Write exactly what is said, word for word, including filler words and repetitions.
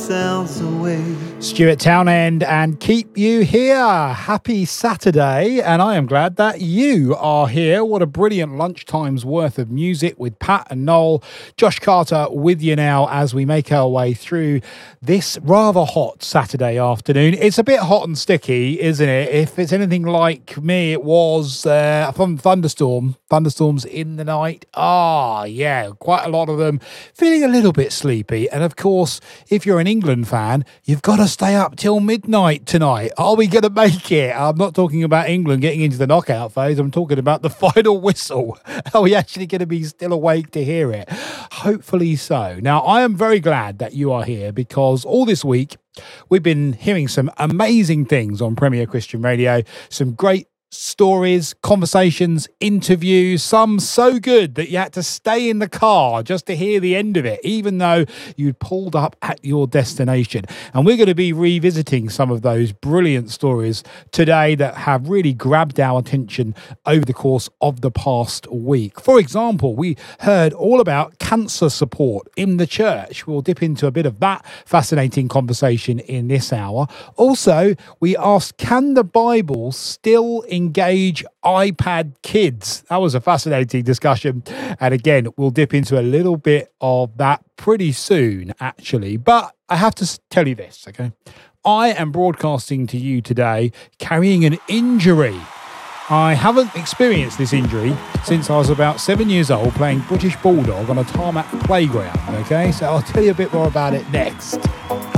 ourselves away. Stuart Townend and Keep You Here. Happy Saturday, and I am glad that you are here. What a brilliant lunchtime's worth of music with Pat and Noel. Josh Carter with you now as we make our way through this rather hot Saturday afternoon. It's a bit hot and sticky, isn't it? If it's anything like me, it was uh, from thunderstorm. Thunderstorms in the night. Ah, yeah, quite a lot of them. Feeling a little bit sleepy. And of course, if you're an England fan, you've got to stay up till midnight tonight. Are we going to make it? I'm not talking about England getting into the knockout phase. I'm talking about the final whistle. Are we actually going to be still awake to hear it? Hopefully so. Now, I am very glad that you are here because all this week we've been hearing some amazing things on Premier Christian Radio, some great stories, conversations, interviews, some so good that you had to stay in the car just to hear the end of it, even though you'd pulled up at your destination. And we're going to be revisiting some of those brilliant stories today that have really grabbed our attention over the course of the past week. For example, we heard all about cancer support in the church. We'll dip into a bit of that fascinating conversation in this hour. Also, we asked, can the Bible still engage iPad kids? That was a fascinating discussion. And again, we'll dip into a little bit of that pretty soon, actually. But I have to tell you this, okay? I am broadcasting to you today carrying an injury. I haven't experienced this injury since I was about seven years old playing British Bulldog on a tarmac playground, okay? So I'll tell you a bit more about it next.